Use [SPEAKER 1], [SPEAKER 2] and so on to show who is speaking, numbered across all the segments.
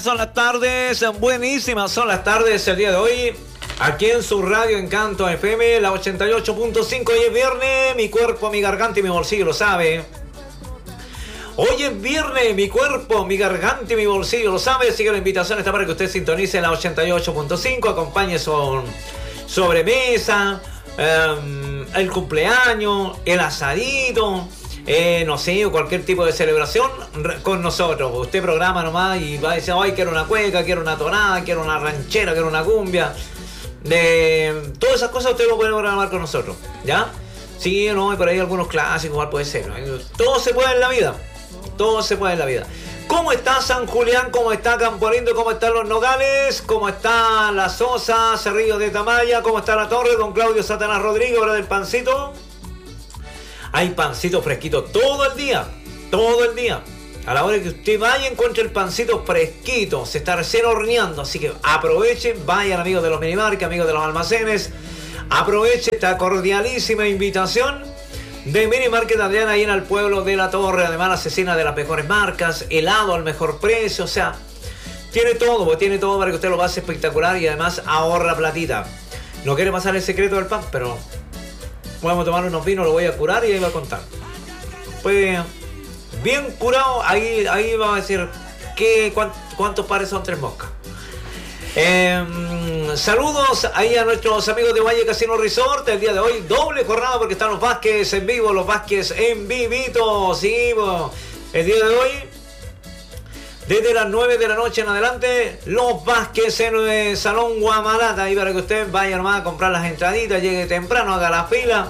[SPEAKER 1] Son las tardes, buenísimas son las tardes el día de hoy, aquí en su radio Encanto FM, la 88.5. Hoy es viernes, mi cuerpo, mi garganta y mi bolsillo lo sabe. Hoy es viernes, mi cuerpo, mi garganta y mi bolsillo lo sabe. Así que la invitación está para que usted sintonice la 88.5, acompañe su sobremesa, el cumpleaños, el asadito. No sé, cualquier tipo de celebración con nosotros. Usted programa nomás y va a decir, ay, quiero una cueca, quiero una tonada, quiero una ranchera, quiero una cumbia. Todas esas cosas usted lo puede programar con nosotros, ¿ya? Sí, no, y por ahí algunos clásicos, igual puede ser, ¿no? Todo se puede en la vida. Todo se puede en la vida. ¿Cómo está San Julián? ¿Cómo está Campo Lindo? ¿Cómo están los Nogales? ¿Cómo está La Sosa, Cerrillos de Tamaya? ¿Cómo está La Torre con Claudio Satanás Rodríguez, hora del pancito? Hay pancito fresquito todo el día. Todo el día. A la hora que usted vaya, encuentre el pancito fresquito. Se está recién horneando. Así que aprovechen. Vayan, amigos de los minimarques, amigos de los almacenes. Aprovechen esta cordialísima invitación de Minimarket Adriana ahí en el pueblo de La Torre. Además, la asesina de las mejores marcas. Helado al mejor precio. O sea, tiene todo para que usted lo pase espectacular. Y además ahorra platita. No quiere pasar el secreto del pan, pero... vamos a tomar unos vinos, lo voy a curar y ahí va a contar. Pues bien curado, ahí va a decir cuántos pares son tres moscas. Saludos ahí a nuestros amigos de Valle Casino Resort. El día de hoy doble jornada porque están los Vázquez en vivo, los Vázquez en vivito. Sí, el día de hoy desde las 9 de la noche en adelante, los Vázquez en el Salón Guamalata. Ahí para que usted vaya nomás a comprar las entraditas, llegue temprano, haga la fila.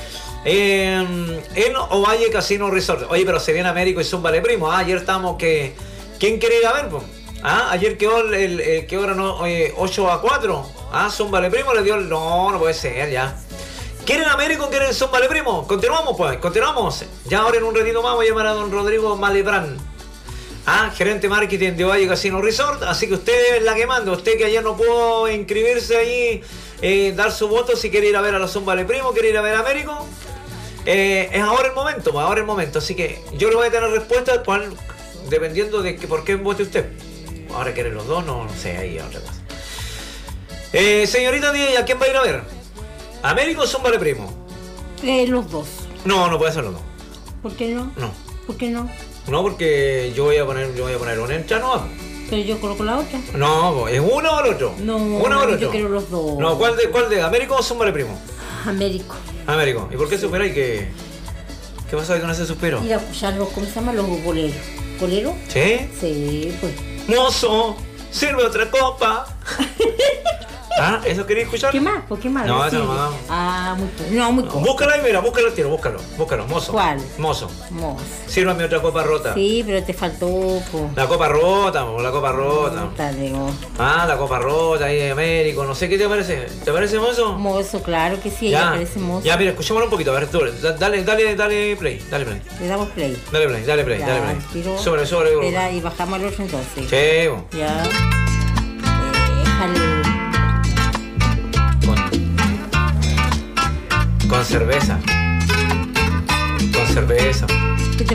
[SPEAKER 1] En Ovalle Casino Resort. Oye, pero se viene Américo y Zumba de Primo. Ayer estamos que... ¿quién quiere ir a ver? Ayer quedó ¿qué hora no? 8-4. Zumba de Primo le dio el... No puede ser, ya. ¿Quieren Américo? ¿Quieren Zumba de Primo? Continuamos, pues. Continuamos. Ya ahora en un ratito más voy a llamar a don Rodrigo Malebrán. Gerente marketing de Valle Casino Resort. Así que usted es la que manda. Usted que ayer no pudo inscribirse ahí, dar su voto si quiere ir a ver a la Zumba de Primo, quiere ir a ver a Américo. Es ahora el momento, pues ahora el momento. Así que yo le voy a tener respuesta dependiendo de por qué vote usted. Ahora quieren los dos, no sé, ahí es otra cosa. Señorita Díaz, ¿a quién va a ir a ver? ¿Américo o Zumba de Primo?
[SPEAKER 2] Los dos.
[SPEAKER 1] No puede ser los dos.
[SPEAKER 2] ¿Por qué no?
[SPEAKER 1] No.
[SPEAKER 2] ¿Por qué no?
[SPEAKER 1] No, porque yo voy a poner una entrada nueva.
[SPEAKER 2] Pero yo coloco la otra.
[SPEAKER 1] No, ¿es uno o el otro?
[SPEAKER 2] No,
[SPEAKER 1] ¿uno o el otro?
[SPEAKER 2] Yo quiero los dos.
[SPEAKER 1] No, ¿cuál de Américo o Zumba de Primo?
[SPEAKER 2] Américo.
[SPEAKER 1] Américo. ¿Y por qué superáis que... ¿Qué pasa ahí con ese suspiro?
[SPEAKER 2] Ir a escuchar ¿cómo se llama? Los boleros. ¿Boleros?
[SPEAKER 1] ¿Sí?
[SPEAKER 2] Sí, pues.
[SPEAKER 1] Mozo, sirve otra copa. ¿Eso quería escuchar?
[SPEAKER 2] ¿Qué más? ¿Por qué más?
[SPEAKER 1] No,
[SPEAKER 2] sí.
[SPEAKER 1] eso no.
[SPEAKER 2] Muy poco.
[SPEAKER 1] Búscalo ahí, mira, búscalo al tiro, búscalo, mozo.
[SPEAKER 2] ¿Cuál?
[SPEAKER 1] Mozo.
[SPEAKER 2] Mozo.
[SPEAKER 1] Sírvame otra copa rota.
[SPEAKER 2] Sí, pero te faltó, po.
[SPEAKER 1] La copa rota, la copa rota. La copa rota ahí de Américo, no sé qué te parece. ¿Te parece mozo?
[SPEAKER 2] Mozo, claro que sí, ella parece mozo.
[SPEAKER 1] Ya, mira, escuchémoslo un poquito, a ver, tú, dale play.
[SPEAKER 2] Le damos play.
[SPEAKER 1] Dale play. Sobre.
[SPEAKER 2] Espera, y bajamos el otro entonces.
[SPEAKER 1] Sí,
[SPEAKER 2] ya. Déjale.
[SPEAKER 1] Con cerveza.